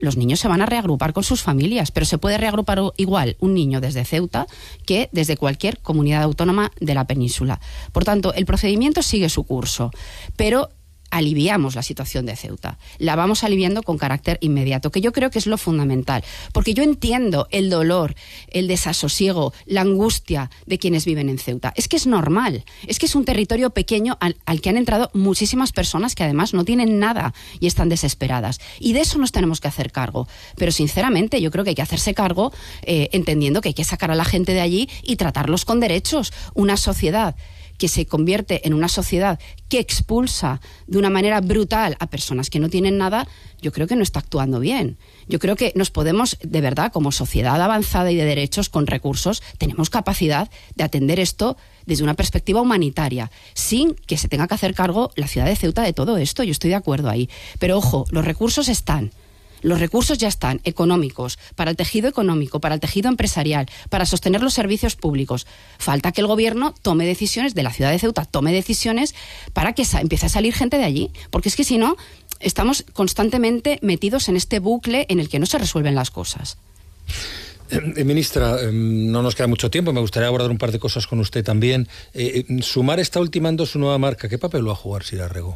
los niños se van a reagrupar con sus familias, pero se puede reagrupar igual un niño desde Ceuta que desde cualquier comunidad autónoma de la península. Por tanto, el procedimiento sigue su curso, pero aliviamos la situación de Ceuta. La vamos aliviando con carácter inmediato, que yo creo que es lo fundamental. Porque yo entiendo el dolor, el desasosiego, la angustia de quienes viven en Ceuta. Es que es normal. Es que es un territorio pequeño al que han entrado muchísimas personas que además no tienen nada y están desesperadas. Y de eso nos tenemos que hacer cargo. Pero sinceramente yo creo que hay que hacerse cargo entendiendo que hay que sacar a la gente de allí y tratarlos con derechos. Una sociedad que se convierte en una sociedad que expulsa de una manera brutal a personas que no tienen nada, yo creo que no está actuando bien. Yo creo que nos podemos, de verdad, como sociedad avanzada y de derechos con recursos, tenemos capacidad de atender esto desde una perspectiva humanitaria, sin que se tenga que hacer cargo la ciudad de Ceuta de todo esto. Yo estoy de acuerdo ahí. Pero ojo, los recursos están. Los recursos ya están, económicos, para el tejido económico, para el tejido empresarial, para sostener los servicios públicos. Falta que el gobierno tome decisiones, de la ciudad de Ceuta, tome decisiones para que empiece a salir gente de allí. Porque es que si no, estamos constantemente metidos en este bucle en el que no se resuelven las cosas. Ministra, no nos queda mucho tiempo, me gustaría abordar un par de cosas con usted también. Sumar está ultimando su nueva marca. ¿Qué papel va a jugar Sira Rego?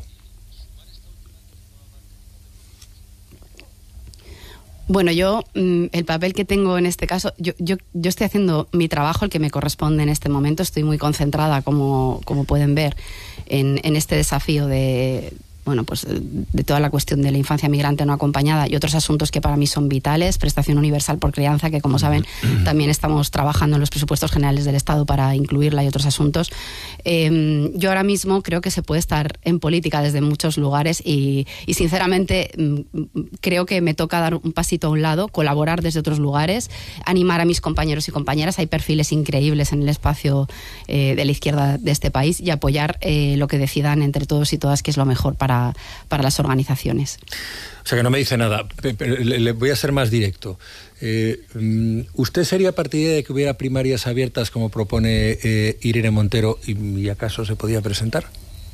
Bueno, yo, el papel que tengo en este caso, yo estoy haciendo mi trabajo, el que me corresponde en este momento. Estoy muy concentrada, como pueden ver, en este desafío de toda la cuestión de la infancia migrante no acompañada y otros asuntos que para mí son vitales, prestación universal por crianza, que como saben también estamos trabajando en los presupuestos generales del Estado para incluirla, y otros asuntos. Yo ahora mismo creo que se puede estar en política desde muchos lugares y sinceramente creo que me toca dar un pasito a un lado, colaborar desde otros lugares, animar a mis compañeros y compañeras. Hay perfiles increíbles en el espacio de la izquierda de este país, y apoyar lo que decidan entre todos y todas, que es lo mejor para las organizaciones. O sea que no me dice nada, le voy a ser más directo. ¿Usted sería partidaria de que hubiera primarias abiertas como propone Irene Montero y acaso se podía presentar?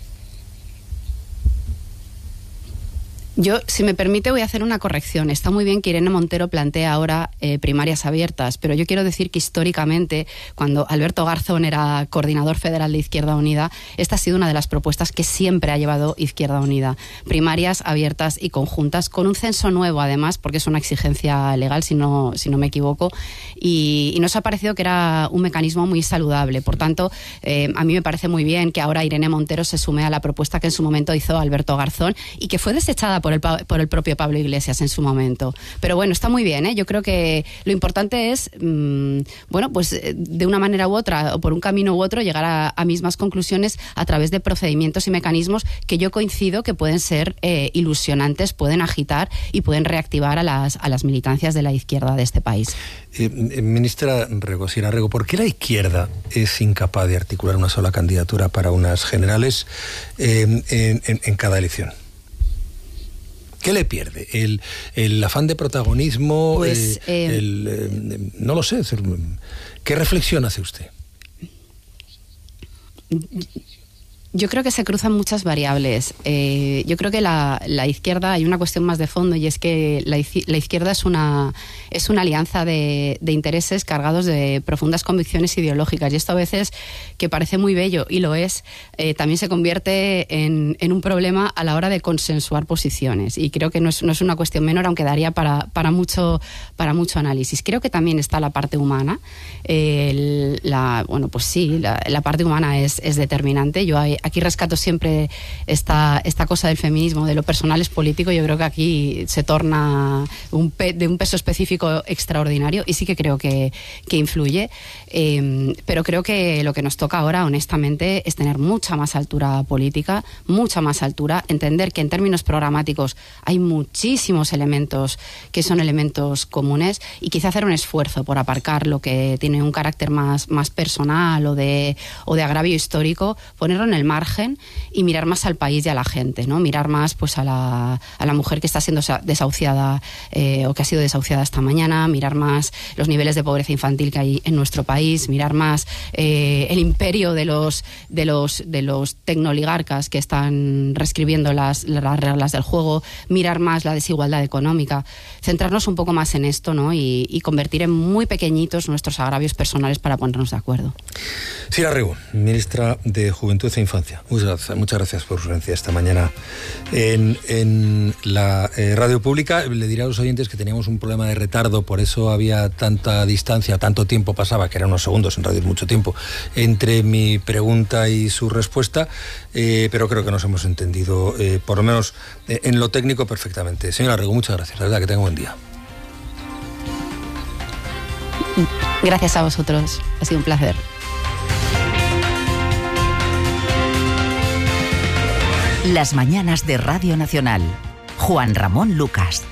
Yo, si me permite, voy a hacer una corrección. Está muy bien que Irene Montero plantee ahora primarias abiertas, pero yo quiero decir que históricamente, cuando Alberto Garzón era coordinador federal de Izquierda Unida, esta ha sido una de las propuestas que siempre ha llevado Izquierda Unida. Primarias abiertas y conjuntas, con un censo nuevo además, porque es una exigencia legal, si no me equivoco, y nos ha parecido que era un mecanismo muy saludable. Por tanto, a mí me parece muy bien que ahora Irene Montero se sume a la propuesta que en su momento hizo Alberto Garzón y que fue desechada por el propio Pablo Iglesias en su momento. Pero bueno, está muy bien, ¿eh? Yo creo que lo importante es, de una manera u otra, o por un camino u otro, llegar a mismas conclusiones a través de procedimientos y mecanismos que yo coincido que pueden ser ilusionantes, pueden agitar y pueden reactivar a las militancias de la izquierda de este país. Ministra Sira Rego, ¿por qué la izquierda es incapaz de articular una sola candidatura para unas generales en cada elección? ¿Qué le pierde? ¿El afán de protagonismo? Pues, no lo sé. ¿Qué reflexión hace usted? Yo creo que se cruzan muchas variables. Yo creo que la izquierda, hay una cuestión más de fondo, y es que la izquierda es una alianza de intereses cargados de profundas convicciones ideológicas, y esto a veces, que parece muy bello, y lo es, también se convierte en un problema a la hora de consensuar posiciones, y creo que no es una cuestión menor, aunque daría para mucho análisis. Creo que también está la parte humana. La parte humana es determinante. Yo aquí rescato siempre esta cosa del feminismo, de lo personal es político. Yo creo que aquí se torna de un peso específico extraordinario, y sí que creo que influye, pero creo que lo que nos toca ahora, honestamente, es tener mucha más altura política, mucha más altura, entender que en términos programáticos hay muchísimos elementos que son elementos comunes, y quizá hacer un esfuerzo por aparcar lo que tiene un carácter más personal o de agravio histórico, ponerlo en el margen y mirar más al país y a la gente, ¿no? Mirar más pues a la mujer que está siendo desahuciada o que ha sido desahuciada esta mañana, mirar más los niveles de pobreza infantil que hay en nuestro país, mirar más el imperio de los tecnoligarcas que están reescribiendo las reglas del juego, mirar más la desigualdad económica, centrarnos un poco más en esto, ¿no? Y convertir en muy pequeñitos nuestros agravios personales para ponernos de acuerdo. Sira Rego, ministra de Juventud e Infancia, muchas gracias por su presencia esta mañana en la radio pública. Le diré a los oyentes que teníamos un problema de retardo, por eso había tanta distancia, tanto tiempo pasaba, que eran unos segundos, en radio es mucho tiempo, entre mi pregunta y su respuesta, pero creo que nos hemos entendido, por lo menos en lo técnico, perfectamente. Señora Rego, muchas gracias, la verdad, que tenga buen día. Gracias a vosotros, ha sido un placer. Las mañanas de Radio Nacional. Juan Ramón Lucas.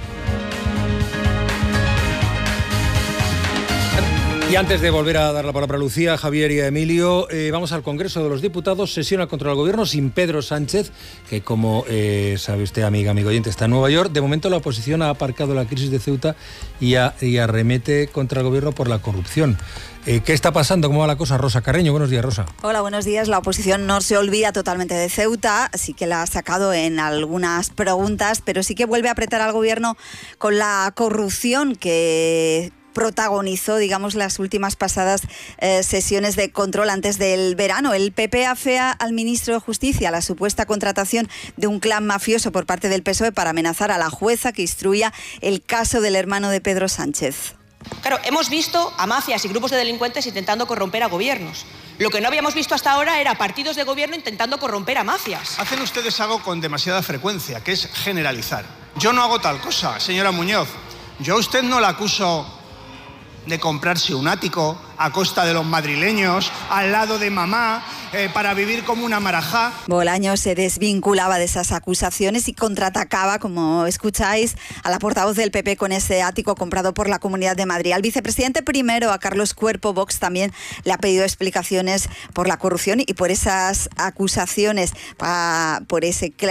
Y antes de volver a dar la palabra a Lucía, Javier y a Emilio, vamos al Congreso de los Diputados. Sesiona contra el Gobierno sin Pedro Sánchez, que como sabe usted, amigo oyente, está en Nueva York. De momento la oposición ha aparcado la crisis de Ceuta y arremete contra el Gobierno por la corrupción. ¿Qué está pasando? ¿Cómo va la cosa? Rosa Carreño, buenos días, Rosa. Hola, buenos días. La oposición no se olvida totalmente de Ceuta, sí que la ha sacado en algunas preguntas, pero sí que vuelve a apretar al Gobierno con la corrupción que protagonizó, digamos, las últimas pasadas sesiones de control antes del verano. El PP afea al ministro de Justicia la supuesta contratación de un clan mafioso por parte del PSOE para amenazar a la jueza que instruya el caso del hermano de Pedro Sánchez. Claro, hemos visto a mafias y grupos de delincuentes intentando corromper a gobiernos. Lo que no habíamos visto hasta ahora era partidos de gobierno intentando corromper a mafias. Hacen ustedes algo con demasiada frecuencia, que es generalizar. Yo no hago tal cosa, señora Muñoz. Yo a usted no la acuso de comprarse un ático a costa de los madrileños, al lado de mamá, para vivir como una marajá. Bolaños se desvinculaba de esas acusaciones y contraatacaba, como escucháis, a la portavoz del PP con ese ático comprado por la Comunidad de Madrid. Al vicepresidente primero, a Carlos Cuerpo, Vox también le ha pedido explicaciones por la corrupción y por esas acusaciones, por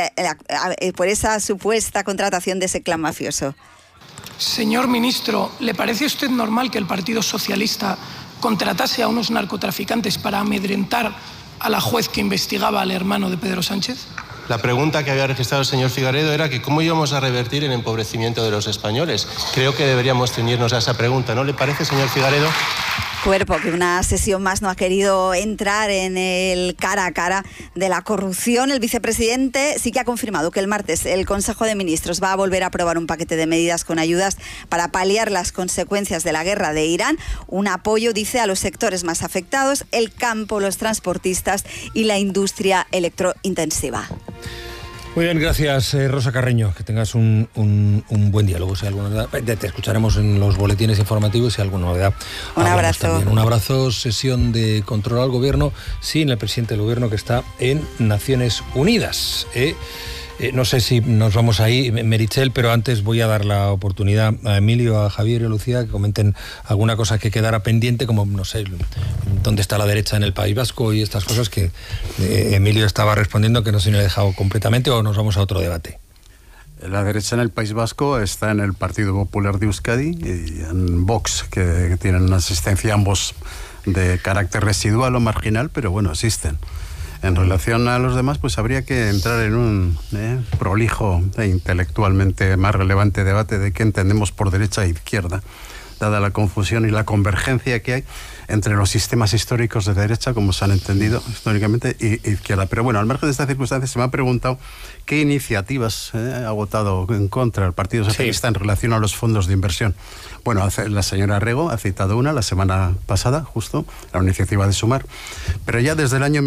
esa supuesta contratación de ese clan mafioso. Señor ministro, ¿le parece a usted normal que el Partido Socialista contratase a unos narcotraficantes para amedrentar a la juez que investigaba al hermano de Pedro Sánchez? La pregunta que había registrado el señor Figaredo era que cómo íbamos a revertir el empobrecimiento de los españoles. Creo que deberíamos ceñirnos a esa pregunta, ¿no le parece, señor Figaredo? Cuerpo, que una sesión más no ha querido entrar en el cara a cara de la corrupción. El vicepresidente sí que ha confirmado que el martes el Consejo de Ministros va a volver a aprobar un paquete de medidas con ayudas para paliar las consecuencias de la guerra de Irán. Un apoyo, dice, a los sectores más afectados, el campo, los transportistas y la industria electrointensiva. Muy bien, gracias, Rosa Carreño. Que tengas un buen día. Luego, si hay alguna novedad, te escucharemos en los boletines informativos. Si hay alguna novedad, un abrazo. También. Un abrazo. Sesión de control al gobierno sin el presidente del gobierno, que está en Naciones Unidas. No sé si nos vamos ahí, Meritxell, pero antes voy a dar la oportunidad a Emilio, a Javier y a Lucía que comenten alguna cosa que quedara pendiente, como, no sé, dónde está la derecha en el País Vasco y estas cosas que Emilio estaba respondiendo, que no se me ha dejado completamente, o nos vamos a otro debate. La derecha en el País Vasco está en el Partido Popular de Euskadi y en Vox, que tienen una asistencia ambos de carácter residual o marginal, pero bueno, existen. En relación a los demás, pues habría que entrar en un prolijo e intelectualmente más relevante debate de qué entendemos por derecha e izquierda, dada la confusión y la convergencia que hay entre los sistemas históricos de derecha, como se han entendido históricamente, y izquierda. Pero bueno, al margen de estas circunstancias, se me ha preguntado qué iniciativas ha votado en contra el Partido Socialista en relación a los fondos de inversión. Bueno, la señora Rego ha citado una la semana pasada, justo, la iniciativa de Sumar, pero ya desde el año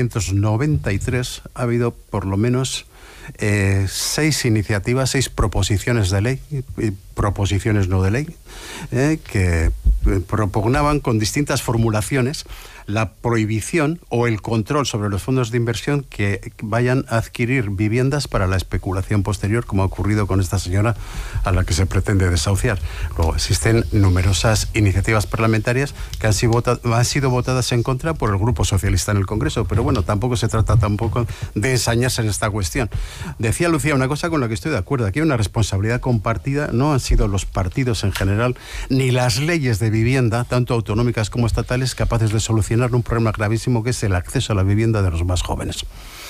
1993 ha habido por lo menos 6 iniciativas, 6 proposiciones de ley, y proposiciones no de ley que propugnaban con distintas formulaciones la prohibición o el control sobre los fondos de inversión que vayan a adquirir viviendas para la especulación posterior, como ha ocurrido con esta señora a la que se pretende desahuciar. Luego existen numerosas iniciativas parlamentarias que han sido votadas en contra por el Grupo Socialista en el Congreso, pero bueno, tampoco se trata de ensañarse en esta cuestión. Decía Lucía una cosa con la que estoy de acuerdo: aquí hay una responsabilidad compartida, no han sido los partidos en general ni las leyes de vivienda, tanto autonómicas como estatales, capaces de solucionar un problema gravísimo que es el acceso a la vivienda de los más jóvenes.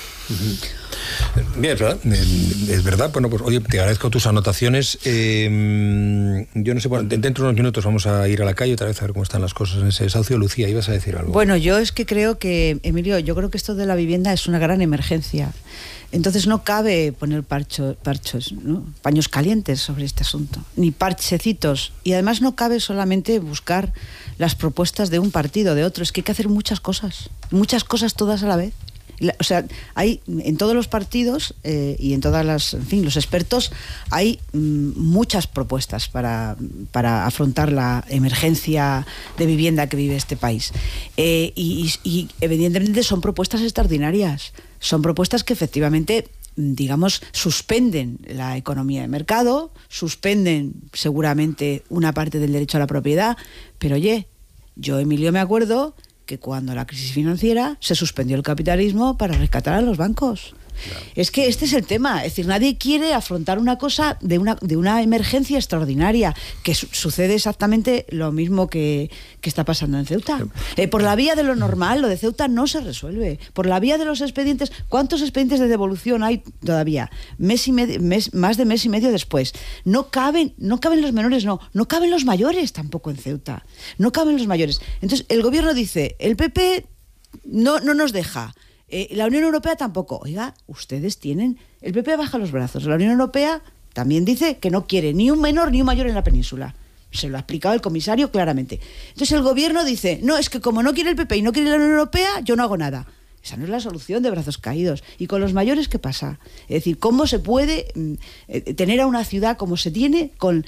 Bien, es verdad. Bueno, pues oye, te agradezco tus anotaciones. Yo no sé, bueno, dentro de unos minutos vamos a ir a la calle otra vez a ver cómo están las cosas en ese desahucio. Lucía, ibas a decir algo. Bueno, yo es que creo que, Emilio, yo creo que esto de la vivienda es una gran emergencia. Entonces no cabe poner parchos, ¿no? Paños calientes sobre este asunto, ni parchecitos. Y además no cabe solamente buscar las propuestas de un partido, de otro. Es que hay que hacer muchas cosas todas a la vez. O sea, hay en todos los partidos y en todas las, en fin, los expertos, hay muchas propuestas para afrontar la emergencia de vivienda que vive este país. Y evidentemente son propuestas extraordinarias. Son propuestas que efectivamente, digamos, suspenden la economía de mercado, suspenden seguramente una parte del derecho a la propiedad, pero oye, yo, Emilio, me acuerdo que cuando la crisis financiera se suspendió el capitalismo para rescatar a los bancos. Claro. Es que este es el tema, es decir, nadie quiere afrontar una cosa de una emergencia extraordinaria, que sucede exactamente lo mismo que está pasando en Ceuta. Por la vía de lo normal, lo de Ceuta no se resuelve. Por la vía de los expedientes, ¿cuántos expedientes de devolución hay todavía? Más de mes y medio después. No caben los menores, no caben los mayores tampoco en Ceuta. No caben los mayores. Entonces, el gobierno dice, el PP no nos deja. La Unión Europea tampoco. Oiga, ustedes tienen... El PP baja los brazos. La Unión Europea también dice que no quiere ni un menor ni un mayor en la península. Se lo ha explicado el comisario claramente. Entonces el gobierno dice, no, es que como no quiere el PP y no quiere la Unión Europea, yo no hago nada. Esa no es la solución de brazos caídos. ¿Y con los mayores qué pasa? Es decir, ¿cómo se puede tener a una ciudad como se tiene con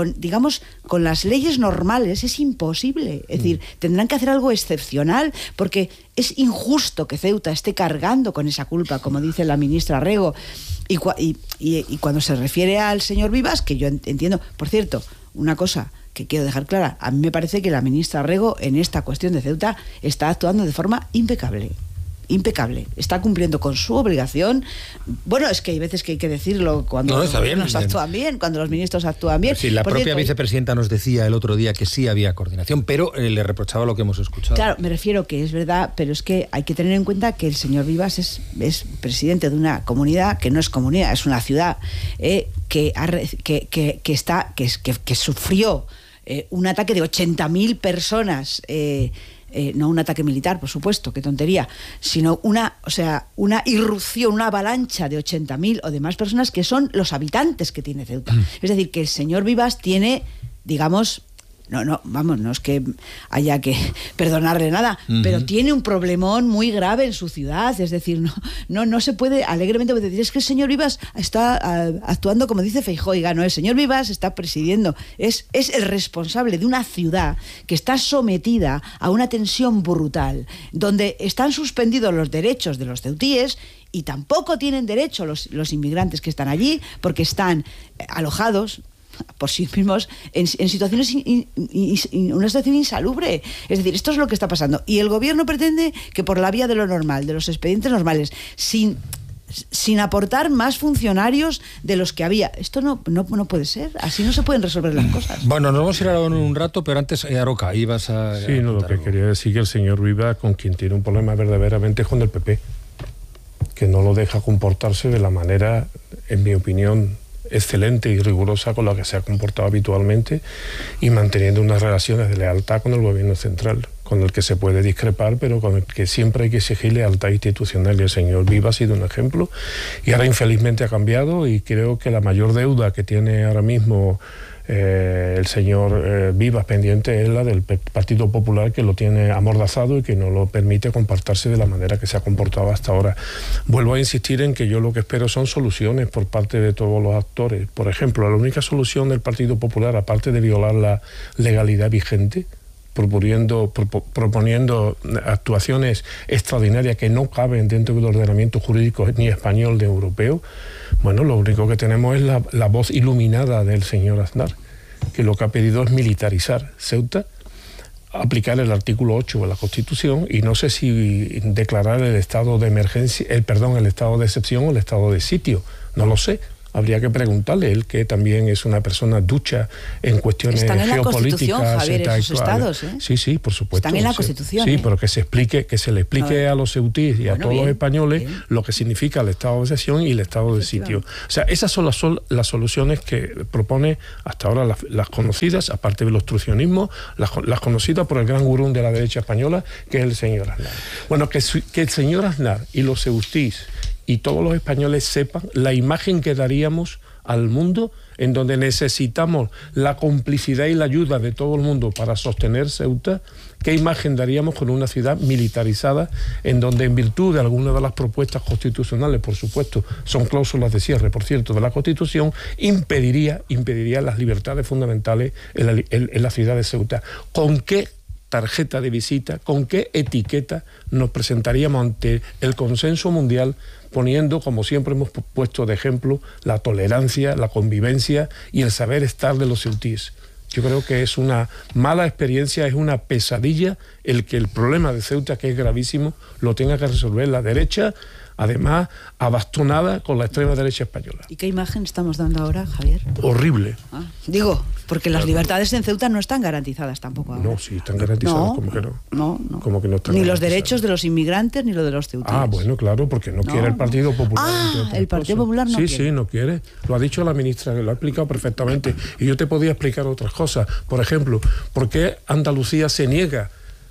las leyes normales? Es imposible. Es decir, tendrán que hacer algo excepcional, porque es injusto que Ceuta esté cargando con esa culpa, como dice la ministra Rego. Y cuando se refiere al señor Vivas, que yo entiendo, por cierto, una cosa que quiero dejar clara, a mí me parece que la ministra Rego en esta cuestión de Ceuta está actuando de forma impecable, está cumpliendo con su obligación. Bueno, es que hay veces que hay que decirlo cuando los gobiernos actúan bien, cuando los ministros actúan bien. Sí, la propia vicepresidenta nos decía el otro día que sí había coordinación, pero le reprochaba lo que hemos escuchado. Claro, me refiero que es verdad, pero es que hay que tener en cuenta que el señor Vivas es presidente de una comunidad que no es comunidad, es una ciudad que sufrió un ataque de 80.000 personas. No un ataque militar, por supuesto, qué tontería, sino una irrupción, una avalancha de 80.000 o demás personas que son los habitantes que tiene Ceuta. Es decir, que el señor Vivas tiene, digamos, no es que haya que perdonarle nada, pero tiene un problemón muy grave en su ciudad. Es decir, no se puede alegremente decir, es que el señor Vivas está actuando como dice Feijóo. El señor Vivas está presidiendo, es el responsable de una ciudad que está sometida a una tensión brutal, donde están suspendidos los derechos de los ceutíes y tampoco tienen derecho los inmigrantes que están allí, porque están alojados por sí mismos en situaciones una situación insalubre. Es decir, esto es lo que está pasando, y el gobierno pretende que por la vía de lo normal, de los expedientes normales, sin aportar más funcionarios de los que había. Esto no puede ser, así no se pueden resolver las cosas. Bueno, nos vamos a ir ahora en un rato, pero antes, Aroca, ibas a... Sí, lo que quería decir que el señor Vivas, con quien tiene un problema verdaderamente, es con el PP, que no lo deja comportarse de la manera, en mi opinión, excelente y rigurosa con la que se ha comportado habitualmente, y manteniendo unas relaciones de lealtad con el gobierno central, con el que se puede discrepar, pero con el que siempre hay que exigir lealtad institucional, y el señor Vivas ha sido un ejemplo, y ahora infelizmente ha cambiado, y creo que la mayor deuda que tiene ahora mismo el señor Vivas pendiente es la del Partido Popular, que lo tiene amordazado y que no lo permite comportarse de la manera que se ha comportado hasta ahora. Vuelvo a insistir en que yo lo que espero son soluciones por parte de todos los actores. Por ejemplo, la única solución del Partido Popular, aparte de violar la legalidad vigente, proponiendo actuaciones extraordinarias que no caben dentro del ordenamiento jurídico ni español ni europeo, bueno, lo único que tenemos es la voz iluminada del señor Aznar, que lo que ha pedido es militarizar Ceuta, aplicar el artículo 8 de la Constitución, y no sé si declarar el estado de emergencia, el estado de excepción o el estado de sitio, no lo sé. Habría que preguntarle, él que también es una persona ducha en cuestiones geopolíticas. Están en la Constitución, Javier, esos estados, ¿eh? Sí, por supuesto. Están en la Constitución. Sí, pero que se le explique a los ceutíes y a todos los españoles lo que significa el estado de excepción y el estado de sitio. O sea, esas son las soluciones que propone hasta ahora las conocidas, aparte del obstruccionismo, las conocidas por el gran gurú de la derecha española, que es el señor Aznar. Bueno, que el señor Aznar y los ceutíes y todos los españoles sepan la imagen que daríamos al mundo, en donde necesitamos la complicidad y la ayuda de todo el mundo para sostener Ceuta. ¿Qué imagen daríamos con una ciudad militarizada, en donde, en virtud de algunas de las propuestas constitucionales, por supuesto, son cláusulas de cierre, por cierto, de la Constitución, impediría las libertades fundamentales en la ciudad de Ceuta? ¿Con qué tarjeta de visita, con qué etiqueta nos presentaríamos ante el consenso mundial, poniendo, como siempre hemos puesto de ejemplo, la tolerancia, la convivencia y el saber estar de los ceutíes? Yo creo que es una mala experiencia, es una pesadilla el que el problema de Ceuta, que es gravísimo, lo tenga que resolver la derecha, además abastonada con la extrema derecha española. ¿Y qué imagen estamos dando ahora, Javier? Horrible. Digo, porque las libertades en Ceuta no están garantizadas tampoco ahora. No, sí, están garantizadas, ¿cómo que no? No. ¿Cómo que no están ni los derechos de los inmigrantes ni los de los ceutíes. Ah, bueno, claro, porque no quiere el Partido Popular. El Partido Popular no quiere. Sí, no quiere. Lo ha dicho la ministra, lo ha explicado perfectamente. Y yo te podía explicar otras cosas. Por ejemplo, ¿por qué Andalucía se niega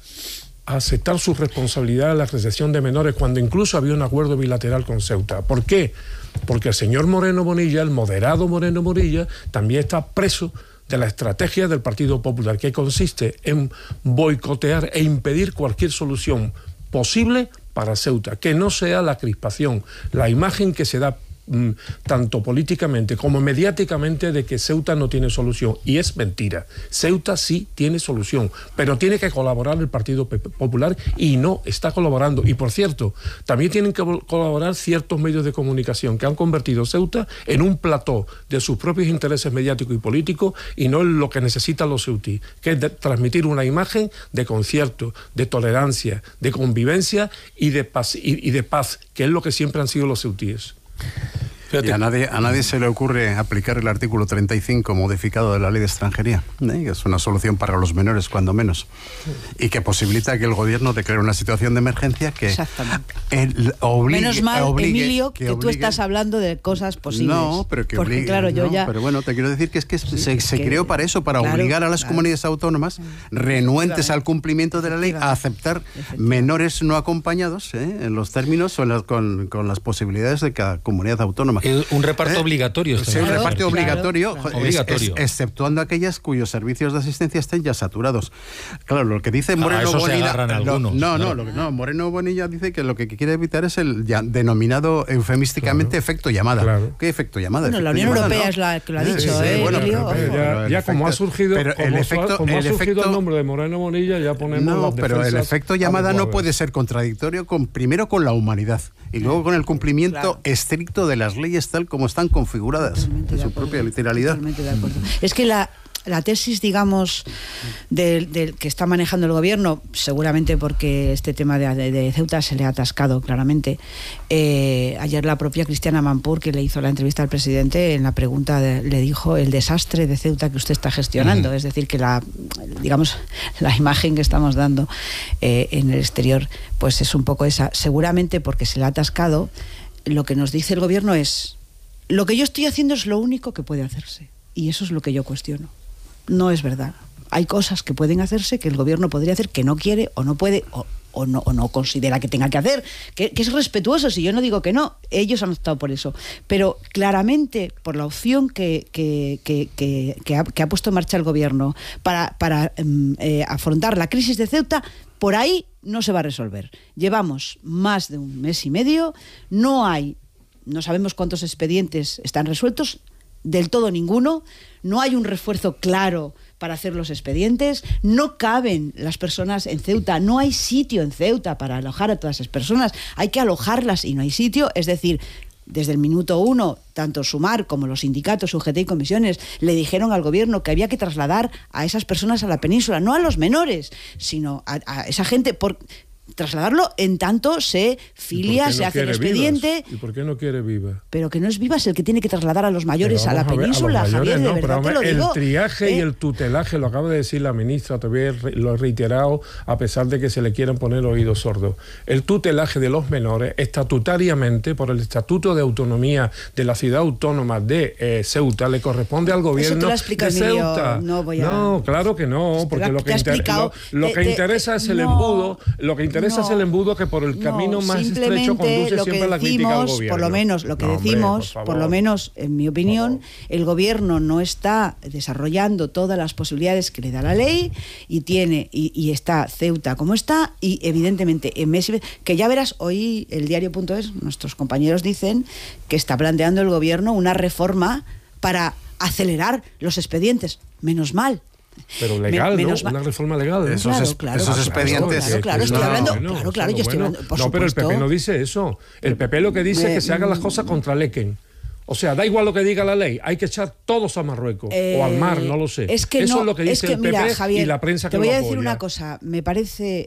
a aceptar su responsabilidad en la recepción de menores cuando incluso había un acuerdo bilateral con Ceuta? ¿Por qué? Porque el señor Moreno Bonilla, el moderado Moreno Bonilla, también está preso de la estrategia del Partido Popular, que consiste en boicotear e impedir cualquier solución posible para Ceuta, que no sea la crispación, la imagen que se da tanto políticamente como mediáticamente de que Ceuta no tiene solución, y es mentira. Ceuta sí tiene solución, pero tiene que colaborar el Partido Popular y no está colaborando. Y por cierto, también tienen que colaborar ciertos medios de comunicación que han convertido Ceuta en un plató de sus propios intereses mediáticos y políticos, y no en lo que necesitan los ceutíes, que es transmitir una imagen de concierto, de tolerancia, de convivencia y de paz, que es lo que siempre han sido los ceutíes. Y a nadie se le ocurre aplicar el artículo 35 modificado de la Ley de Extranjería, que es una solución para los menores, cuando menos, y que posibilita que el gobierno declare una situación de emergencia que menos mal, Emilio, que tú estás hablando de cosas posibles. No, pero que porque, claro, yo ya... Pero bueno, te quiero decir que se creó para eso, para obligar a las comunidades autónomas renuentes al cumplimiento de la ley a aceptar menores no acompañados en los términos o con las posibilidades de cada comunidad autónoma. Un reparto obligatorio. Sí, un reparto obligatorio, exceptuando aquellas cuyos servicios de asistencia estén ya saturados. Claro, lo que dice Moreno Bonilla... Moreno Bonilla dice que lo que quiere evitar es el ya denominado eufemísticamente efecto llamada. Claro. ¿Qué efecto llamada? Bueno, la Unión Europea es la que lo ha dicho, ya como ha surgido el nombre de Moreno Bonilla, ya ponemos las defensas. Pero el efecto llamada no puede ser contradictorio primero con la humanidad y luego con el cumplimiento estricto de las leyes tal como están configuradas en su propia literalidad. Totalmente de acuerdo. Es que la tesis, digamos, del que está manejando el gobierno, seguramente porque este tema de Ceuta se le ha atascado claramente. Ayer la propia Cristiana Mampur, que le hizo la entrevista al presidente, en la pregunta le dijo el desastre de Ceuta que usted está gestionando. Es decir, que la imagen que estamos dando en el exterior pues es un poco esa. Seguramente porque se le ha atascado. Lo que nos dice el gobierno es: lo que yo estoy haciendo es lo único que puede hacerse, y eso es lo que yo cuestiono. No es verdad. hay cosas que pueden hacerse que el gobierno podría hacer que no quiere o no puede o no considera que tenga que hacer, que es respetuoso, si yo no digo que no, ellos han optado por eso, pero claramente por la opción que ha puesto en marcha el gobierno para afrontar la crisis de Ceuta, por ahí no se va a resolver. Llevamos más de un mes y medio, no sabemos cuántos expedientes están resueltos, del todo ninguno, no hay un refuerzo claro para hacer los expedientes, no caben las personas en Ceuta, no hay sitio en Ceuta para alojar a todas esas personas, hay que alojarlas y no hay sitio, es decir, desde el minuto 1, tanto Sumar como los sindicatos, UGT y comisiones, le dijeron al gobierno que había que trasladar a esas personas a la península, no a los menores, sino a esa gente, trasladarlo en tanto se filia, se hace el expediente. ¿Y por qué no quiere Viva? Pero que no es Viva, es el que tiene que trasladar a los mayores a la península, Javier, de verdad te lo digo. El triaje y el tutelaje, lo acaba de decir la ministra, todavía lo he reiterado, a pesar de que se le quieran poner oídos sordos. El tutelaje de los menores, estatutariamente, por el Estatuto de Autonomía de la Ciudad Autónoma de Ceuta, le corresponde al gobierno de Ceuta. No, claro que no, porque lo que interesa es el embudo, es el embudo que por el camino más estrecho conduce siempre a la crítica al gobierno. Por lo menos, lo que decimos, por lo menos, en mi opinión, el gobierno no está desarrollando todas las posibilidades que le da la ley y está Ceuta como está, y evidentemente en meses, que ya verás, hoy el diario.es, nuestros compañeros dicen que está planteando el gobierno una reforma para acelerar los expedientes. Menos mal. Pero legal, ¿no? Una reforma legal. Esos expedientes. Claro, estoy hablando. Claro, yo estoy hablando. Por supuesto. No, pero el PP no dice eso. El PP lo que dice es que se hagan las cosas contra Lequen. O sea, da igual lo que diga la ley, hay que echar todos a Marruecos o al mar, no lo sé. Es que eso no, es lo que dice el PP, mira, Javier, y la prensa que lo apoya. Te voy apoya. a decir una cosa, me parece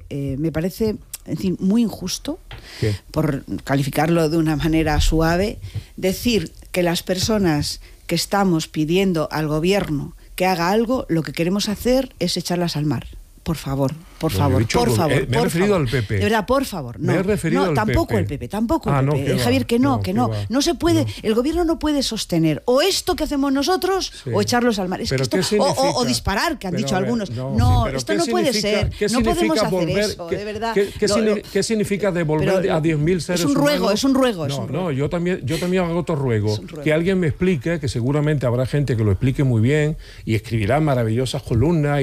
en fin, muy injusto, ¿qué? Por calificarlo de una manera suave, decir que las personas que estamos pidiendo al gobierno que haga algo, lo que queremos hacer es echarlas al mar. Por favor. Me he referido al PP. De verdad, por favor. No, me he referido al tampoco PP. el PP, tampoco el PP. No, Javier, que no. No se puede, el gobierno no puede sostener o esto que hacemos nosotros o echarlos al mar. Es que esto, o disparar, que han dicho algunos. No, esto no puede ser. No podemos hacer eso, de verdad. ¿Qué significa devolver a 10.000 seres humanos? Es un ruego. No, yo también hago otro ruego. Que alguien me explique, que seguramente habrá gente que lo explique muy bien y escribirá maravillosas columnas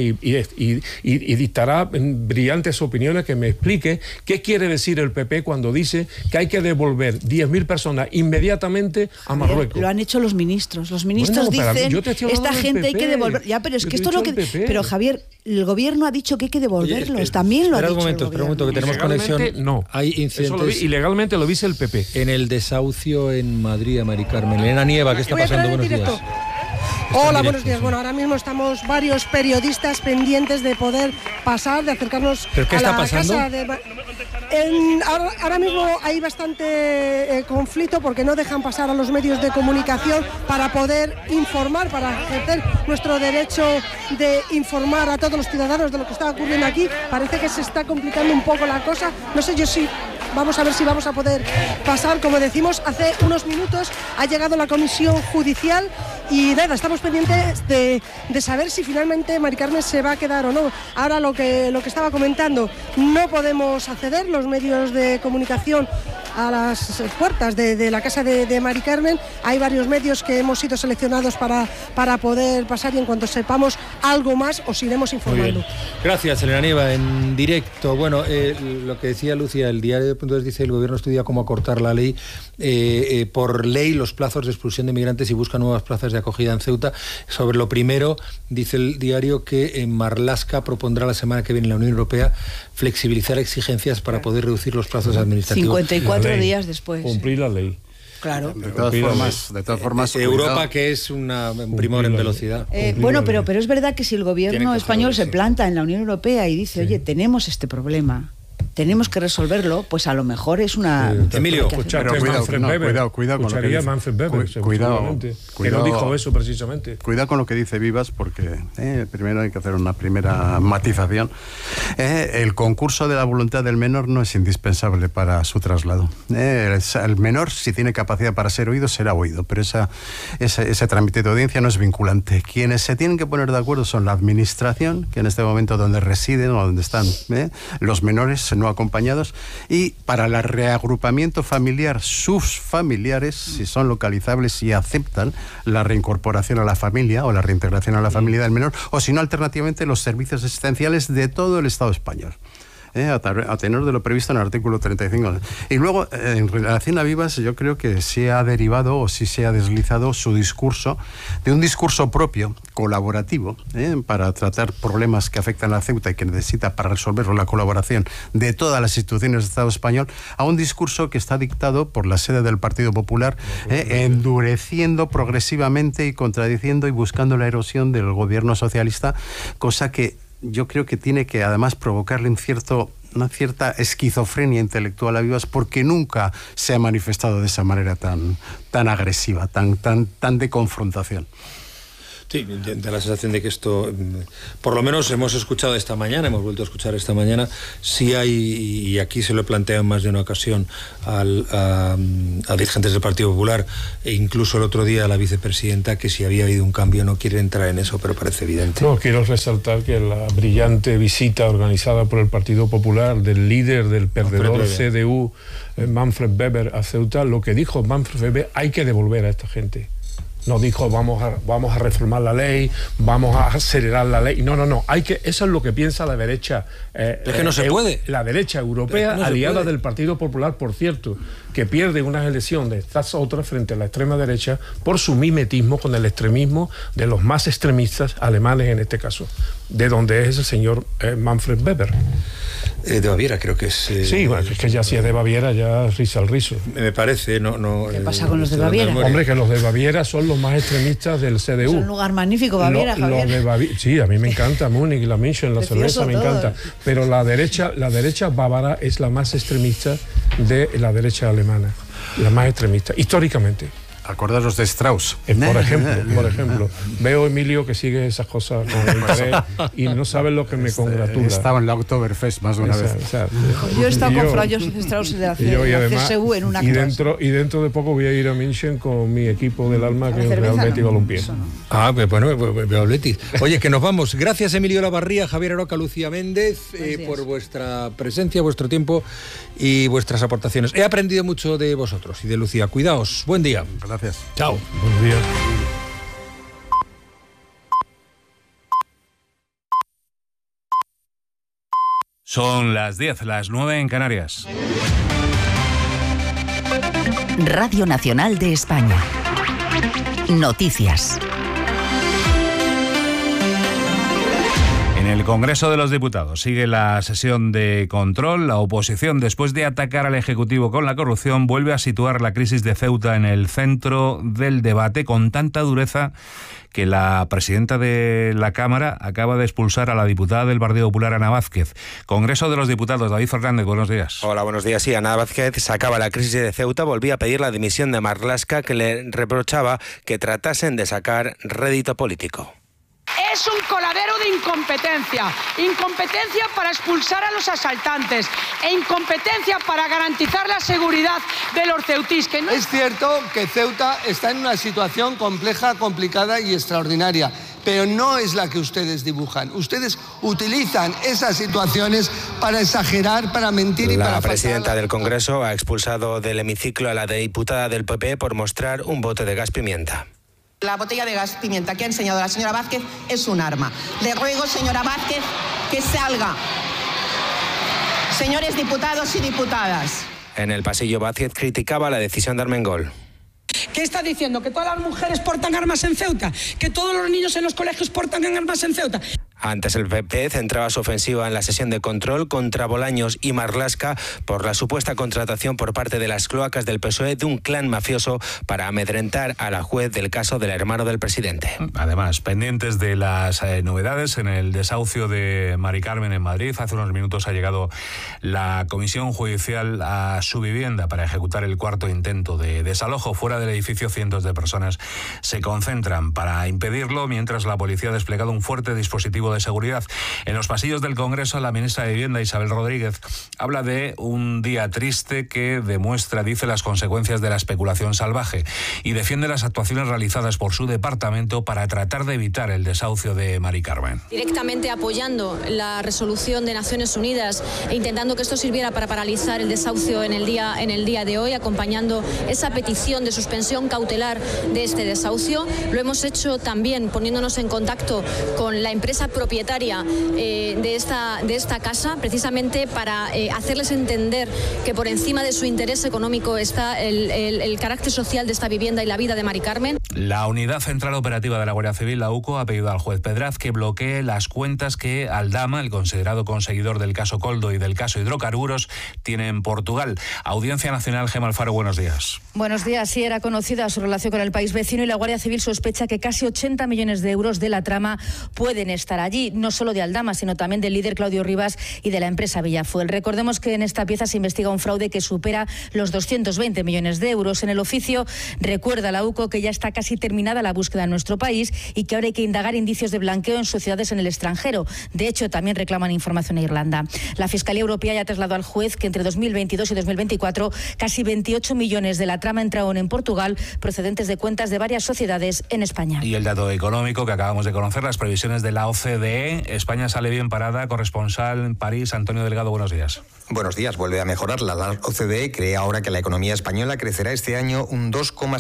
y dictará brillantes opiniones, que me explique qué quiere decir el PP cuando dice que hay que devolver 10.000 personas inmediatamente a Marruecos. Lo han hecho los ministros. Los ministros dicen, esta gente hay que devolver. Ya, pero es que esto es lo que... Pero Javier, el gobierno ha dicho que hay que devolverlos. También lo ha dicho Espera un momento, que tenemos conexión. No. Hay incidentes. Ilegalmente lo dice el PP. En el desahucio en Madrid, Mari Carmen. Elena Nieva, ¿qué está pasando? Buenos días. Hola, buenos días. Bueno, ahora mismo estamos varios periodistas pendientes de poder pasar, de acercarnos a la casa de... Ahora mismo hay bastante conflicto porque no dejan pasar a los medios de comunicación para poder informar, para ejercer nuestro derecho de informar a todos los ciudadanos de lo que está ocurriendo aquí. Parece que se está complicando un poco la cosa. No sé yo si... Vamos a ver si vamos a poder pasar. Como decimos, hace unos minutos ha llegado la comisión judicial y nada, estamos pendientes de saber si finalmente Mari Carmen se va a quedar o no. Ahora lo que estaba comentando, no podemos acceder los medios de comunicación a las puertas de la casa de Mari Carmen. Hay varios medios que hemos sido seleccionados para poder pasar y en cuanto sepamos algo más os iremos informando. Gracias, Elena Nieva, en directo. Bueno, lo que decía Lucia, el diario .es dice el gobierno estudia cómo acortar la ley, por ley los plazos de expulsión de migrantes y busca nuevas plazas de acogida en Ceuta. Sobre lo primero, dice el diario que Marlaska propondrá la semana que viene en la Unión Europea flexibilizar exigencias para poder reducir los plazos administrativos. 54 días después. Cumplir la ley. Claro. De todas formas, Europa, que es un primor en velocidad. Bueno, pero es verdad que si el gobierno español se planta en la Unión Europea y dice, oye, tenemos este problema, tenemos que resolverlo, pues a lo mejor es una... Emilio, cuidado que no dijo eso precisamente. Cuidado con lo que dice Vivas, porque primero hay que hacer una primera matización. El concurso de la voluntad del menor no es indispensable para su traslado. El menor, si tiene capacidad para ser oído, será oído, pero ese trámite de audiencia no es vinculante. Quienes se tienen que poner de acuerdo son la administración, que en este momento donde residen o donde están los menores no acompañados, y para el reagrupamiento familiar, sus familiares, si son localizables y aceptan la reincorporación a la familia o la reintegración a la familia del menor, o si no, alternativamente, los servicios asistenciales de todo el Estado español. A tenor de lo previsto en el artículo 35. Y luego, en relación a Vivas, yo creo que se ha derivado o sí se ha deslizado su discurso de un discurso propio, colaborativo, para tratar problemas que afectan a Ceuta y que necesita para resolverlo la colaboración de todas las instituciones del Estado español, a un discurso que está dictado por la sede del Partido Popular, endureciendo progresivamente y contradiciendo y buscando la erosión del gobierno socialista, cosa que yo creo que tiene que además provocarle una cierta esquizofrenia intelectual a Vivas, porque nunca se ha manifestado de esa manera tan agresiva, tan de confrontación. Sí, da la sensación de que esto, por lo menos hemos vuelto a escuchar esta mañana, sí hay, y aquí se lo he planteado en más de una ocasión a dirigentes del Partido Popular, e incluso el otro día a la vicepresidenta, que si había habido un cambio. No quiere entrar en eso, pero parece evidente. No, quiero resaltar que la brillante visita organizada por el Partido Popular del líder del perdedor CDU, Manfred Weber, a Ceuta, lo que dijo Manfred Weber: hay que devolver a esta gente. No dijo vamos a reformar la ley, vamos a acelerar la ley. No. Eso es lo que piensa la derecha. Es que no se puede. La derecha europea, aliada del Partido Popular, por cierto, que pierde unas elecciones de estas otras frente a la extrema derecha por su mimetismo con el extremismo de los más extremistas alemanes, en este caso, de donde es el señor Manfred Weber. De Baviera, creo que es. Sí, bueno, es que ya si es de Baviera, ya risa al riso. Me parece, no. ¿Qué pasa con los de Baviera? Hombre, que los de Baviera son los más extremistas del CDU. Es un lugar magnífico, Baviera, Javier. Sí, a mí me encanta Múnich, la München, la cerveza me encanta. Pero la derecha bávara es la más extremista de la derecha alemana. La más extremista, históricamente. Acordaros de Strauss. Por ejemplo, veo, Emilio, que sigue esas cosas con interés y no sabes lo que me congratula. Estaba en la Oktoberfest más de una vez. Yo he estado con Fra Josef Strauss de la CSU en un acto. Y dentro de poco voy a ir a München con mi equipo del alma, que es Real Betis Balompié. Pues bueno, Real Betis. Oye, que nos vamos. Gracias, Emilio Lavarría, Javier Aroca, Lucía Méndez, por vuestra presencia, vuestro tiempo y vuestras aportaciones. He aprendido mucho de vosotros y de Lucía. Cuidaos. Buen día. Gracias. Chao. Buenos días. Son las 10, las 9 en Canarias. Radio Nacional de España. Noticias. En el Congreso de los Diputados sigue la sesión de control. La oposición, después de atacar al Ejecutivo con la corrupción, vuelve a situar la crisis de Ceuta en el centro del debate, con tanta dureza que la presidenta de la Cámara acaba de expulsar a la diputada del Partido Popular, Ana Vázquez. Congreso de los Diputados, David Fernández, buenos días. Hola, buenos días. Sí, Ana Vázquez sacaba la crisis de Ceuta, volvía a pedir la dimisión de Marlaska, que le reprochaba que tratasen de sacar rédito político. Es un coladero de incompetencia. Incompetencia para expulsar a los asaltantes e incompetencia para garantizar la seguridad de los ceutís. Es cierto que Ceuta está en una situación compleja, complicada y extraordinaria, pero no es la que ustedes dibujan. Ustedes utilizan esas situaciones para exagerar, para mentir y para... La presidenta del Congreso ha expulsado del hemiciclo a la diputada del PP por mostrar un bote de gas pimienta. La botella de gas pimienta que ha enseñado la señora Vázquez es un arma. Le ruego, señora Vázquez, que salga. Señores diputados y diputadas. En el pasillo, Vázquez criticaba la decisión de Armengol. ¿Qué está diciendo? ¿Que todas las mujeres portan armas en Ceuta? ¿Que todos los niños en los colegios portan armas en Ceuta? Antes el PP centraba su ofensiva en la sesión de control contra Bolaños y Marlaska por la supuesta contratación por parte de las cloacas del PSOE de un clan mafioso para amedrentar a la juez del caso del hermano del presidente. Además, pendientes de las novedades en el desahucio de Mari Carmen en Madrid, hace unos minutos ha llegado la comisión judicial a su vivienda para ejecutar el cuarto intento de desalojo. Fuera del edificio, cientos de personas se concentran para impedirlo, mientras la policía ha desplegado un fuerte dispositivo de seguridad. En los pasillos del Congreso, la ministra de Vivienda, Isabel Rodríguez, habla de un día triste que demuestra, dice, las consecuencias de la especulación salvaje y defiende las actuaciones realizadas por su departamento para tratar de evitar el desahucio de Mari Carmen. Directamente apoyando la resolución de Naciones Unidas e intentando que esto sirviera para paralizar el desahucio en el día de hoy, acompañando esa petición de suspensión cautelar de este desahucio. Lo hemos hecho también poniéndonos en contacto con la empresa propietaria de esta casa, precisamente para hacerles entender que por encima de su interés económico está el carácter social de esta vivienda y la vida de Mari Carmen. La Unidad Central Operativa de la Guardia Civil, la UCO, ha pedido al juez Pedraz que bloquee las cuentas que Aldama, el considerado conseguidor del caso Coldo y del caso Hidrocarburos, tiene en Portugal. Audiencia Nacional, Gemma Alfaro, buenos días. Buenos días. Sí, era conocida su relación con el país vecino y la Guardia Civil sospecha que casi 80 millones de euros de la trama pueden estar allí, no solo de Aldama, sino también del líder Claudio Rivas y de la empresa Villafuel. Recordemos que en esta pieza se investiga un fraude que supera los 220 millones de euros. En el oficio recuerda la UCO que ya está casi terminada la búsqueda en nuestro país y que ahora hay que indagar indicios de blanqueo en sociedades en el extranjero. De hecho, también reclaman información a Irlanda. La Fiscalía Europea ya trasladó al juez que entre 2022 y 2024 casi 28 millones de la trama entraron en Portugal procedentes de cuentas de varias sociedades en España. Y el dato económico que acabamos de conocer, las previsiones de la OCDE. España sale bien parada. Corresponsal en París, Antonio Delgado, buenos días. Buenos días, vuelve a mejorar. La OCDE cree ahora que la economía española crecerá este año un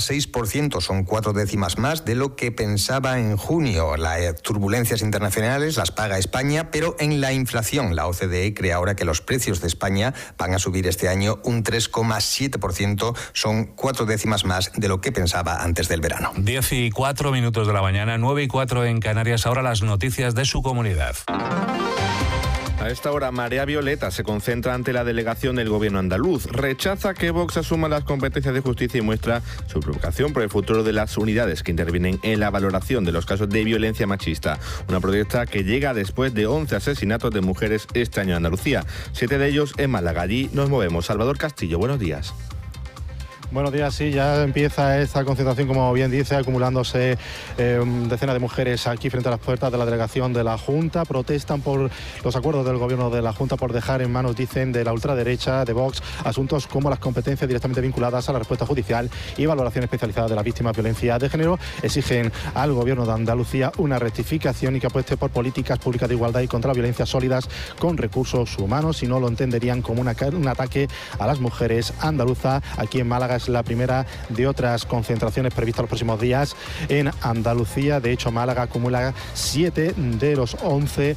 2,6%, son 4 décimas más de lo que pensaba en junio. Las turbulencias internacionales las paga España, pero en la inflación la OCDE cree ahora que los precios de España van a subir este año un 3,7%, son 4 décimas más de lo que pensaba antes del verano. 10:04 de la mañana, 9:04 en Canarias, ahora las noticias de su comunidad. A esta hora, Marea Violeta se concentra ante la delegación del gobierno andaluz. Rechaza que Vox asuma las competencias de justicia y muestra su preocupación por el futuro de las unidades que intervienen en la valoración de los casos de violencia machista. Una protesta que llega después de 11 asesinatos de mujeres este año en Andalucía. 7 de ellos en Málaga. Allí nos movemos. Salvador Castillo, buenos días. Buenos días, sí, ya empieza esta concentración, como bien dice, acumulándose decenas de mujeres aquí frente a las puertas de la delegación de la Junta. Protestan por los acuerdos del gobierno de la Junta por dejar en manos, dicen, de la ultraderecha, de Vox, asuntos como las competencias directamente vinculadas a la respuesta judicial y valoración especializada de las víctimas de violencia de género. Exigen al gobierno de Andalucía una rectificación y que apueste por políticas públicas de igualdad y contra la violencia sólidas con recursos humanos, si no lo entenderían como un ataque a las mujeres andaluzas. Aquí en Málaga es la primera de otras concentraciones previstas los próximos días en Andalucía. De hecho, Málaga acumula 7 de los 11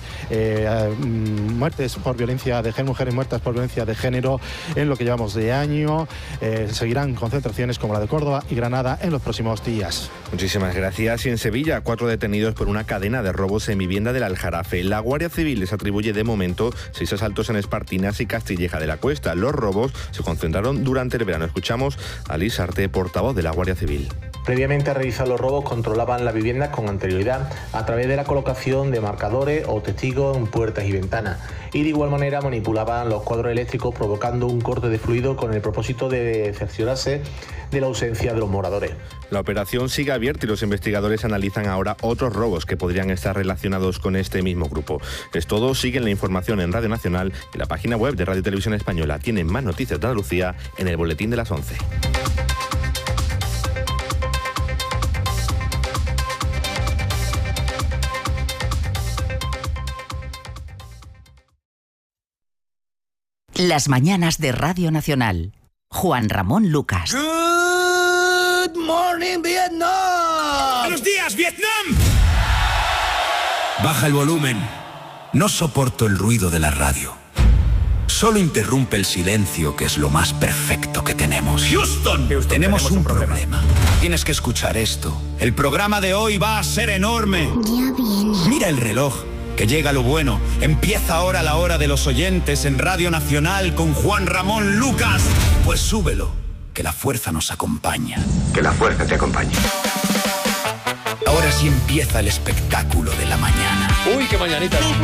muertes por violencia de género, mujeres muertas por violencia de género en lo que llevamos de año. Seguirán concentraciones como la de Córdoba y Granada en los próximos días. Muchísimas gracias. Y en Sevilla, 4 detenidos por una cadena de robos en vivienda del Aljarafe. La Guardia Civil les atribuye de momento 6 asaltos en Espartinas y Castilleja de la Cuesta. Los robos se concentraron durante el verano. Escuchamos a Liz Arte, portavoz de la Guardia Civil. Previamente a realizar los robos, controlaban las viviendas con anterioridad a través de la colocación de marcadores o testigos en puertas y ventanas. Y de igual manera manipulaban los cuadros eléctricos, provocando un corte de fluido con el propósito de cerciorarse de la ausencia de los moradores. La operación sigue abierta y los investigadores analizan ahora otros robos que podrían estar relacionados con este mismo grupo. Es todo, siguen la información en Radio Nacional y la página web de Radio Televisión Española. Tienen más noticias de Andalucía en el boletín de las 11. Las mañanas de Radio Nacional. Juan Ramón Lucas. Good morning, Vietnam. Buenos días, Vietnam. Baja el volumen. No soporto el ruido de la radio. Solo interrumpe el silencio, que es lo más perfecto que tenemos. Houston, tenemos un problema. Tienes que escuchar esto. El programa de hoy va a ser enorme. Ya viene. Mira el reloj. que llega lo bueno. Empieza ahora la hora de los oyentes en Radio Nacional con Juan Ramón Lucas. Pues súbelo, que la fuerza nos acompaña. Que la fuerza te acompañe. Ahora sí empieza el espectáculo de la mañana. Uy, qué mañanita.